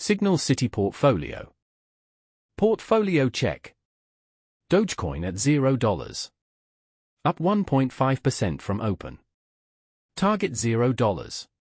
Signal City Portfolio. Portfolio check. Dogecoin at $0. Up 1.5% from open. Target $0.